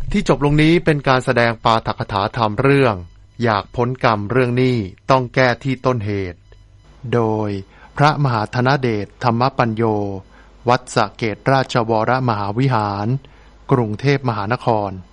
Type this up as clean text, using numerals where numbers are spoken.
ที่จบลงนี้เป็นการแสดงปาฐกถาธรรมเรื่องอยากพ้นกรรมเรื่องหนี้ต้องแก้ที่ต้นเหตุโดยพระมหาธนเดชธรรมปัญโยวัดสะเกษราชวรมหาวิหารกรุงเทพมหานคร